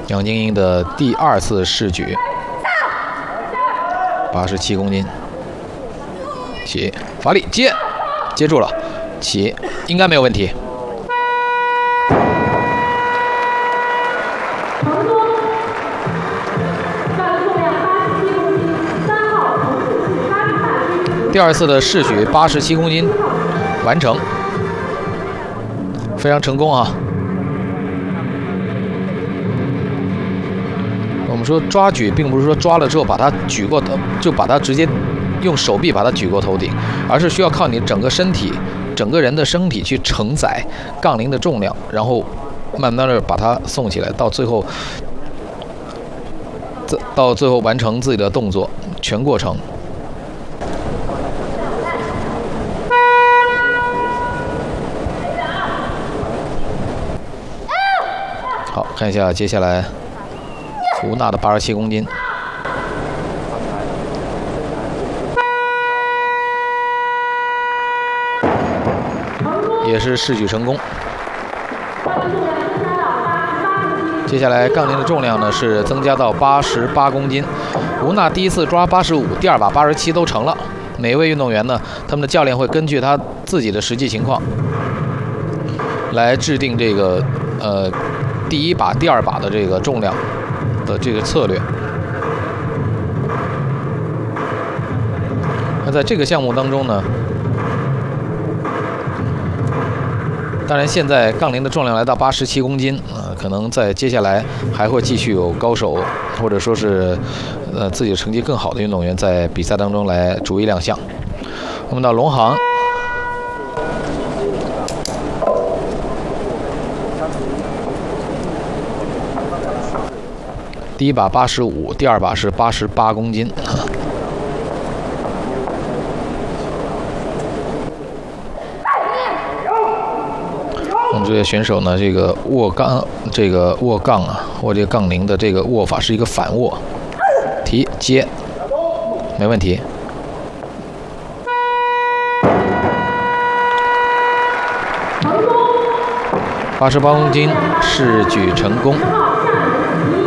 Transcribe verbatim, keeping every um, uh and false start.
杨晶莹的第二次试举，八十七公斤，起，发力接，接住了，起，应该没有问题。第二次的试举八十七公斤完成，非常成功啊！我们说抓举，并不是说抓了之后把它举过头，就把它直接用手臂把它举过头顶，而是需要靠你整个身体、整个人的身体去承载杠铃的重量，然后慢慢的把它送起来，到最后，到最后完成自己的动作全过程。好，看一下接下来吴娜的八十七公斤，也是试举成功。接下来杠铃的重量呢是增加到八十八公斤。吴娜第一次抓八十五，第二把八十七都成了。每一位运动员呢，他们的教练会根据他自己的实际情况来制定这个呃。第一把、第二把的这个重量的这个策略。那在这个项目当中呢，当然现在杠铃的重量来到八十七公斤啊、呃，可能在接下来还会继续有高手或者说是呃自己成绩更好的运动员在比赛当中来逐一亮相。我们到龙航。第一把八十五，第二把是八十八公斤。我们这些选手呢，这个握杠，这个握杠啊，握这个杠铃的这个握法是一个反握，提接，没问题。八十八公斤试举成功。